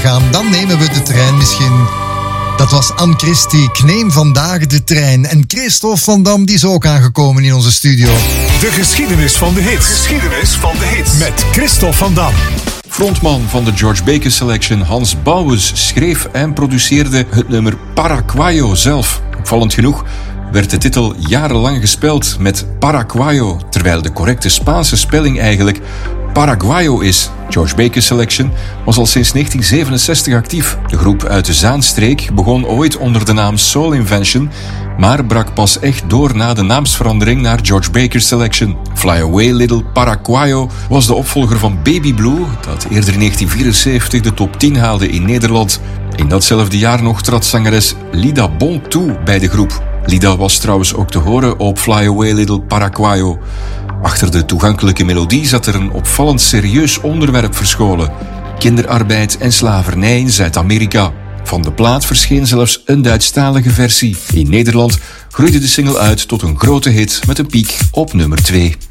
gaan, dan nemen we de trein misschien. Dat was Anne Christie, ik neem vandaag de trein. En Christophe van Dam, die is ook aangekomen in onze studio. De geschiedenis van de hits. Geschiedenis van de hits. Met Christophe van Dam. Frontman van de George Baker Selection, Hans Bouwens, schreef en produceerde het nummer Paraguayo zelf. Opvallend genoeg werd de titel jarenlang gespeld met Paraguayo, terwijl de correcte Spaanse spelling eigenlijk Paraguayo is. George Baker Selection was al sinds 1967 actief. De groep uit de Zaanstreek begon ooit onder de naam Soul Invention, maar brak pas echt door na de naamsverandering naar George Baker Selection. Fly Away Little Paraguayo was de opvolger van Baby Blue, dat eerder in 1974 de top 10 haalde in Nederland. In datzelfde jaar nog trad zangeres Lida Bon toe bij de groep. Lida was trouwens ook te horen op Fly Away Little Paraguayo. Achter de toegankelijke melodie zat er een opvallend serieus onderwerp verscholen: kinderarbeid en slavernij in Zuid-Amerika. Van de plaat verscheen zelfs een Duitsstalige versie. In Nederland groeide de single uit tot een grote hit met een piek op nummer 2.